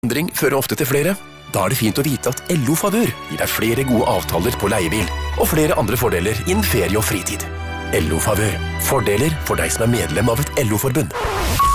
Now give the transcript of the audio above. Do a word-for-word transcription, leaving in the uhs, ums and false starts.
Endring fører ofte til flere. Da er det fint å vite at L O Favør gir deg flere gode avtaler på leiebil, og flere andre fordeler innen ferie og fritid. L O Favør. Fordeler for deg som er medlem av et L O-forbund.